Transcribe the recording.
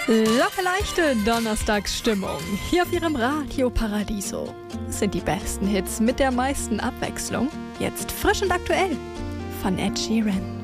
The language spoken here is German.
Locker leichte Donnerstagsstimmung hier auf Ihrem Radio Paradiso. Das sind die besten Hits mit der meisten Abwechslung. Jetzt frisch und aktuell von Ed Sheeran.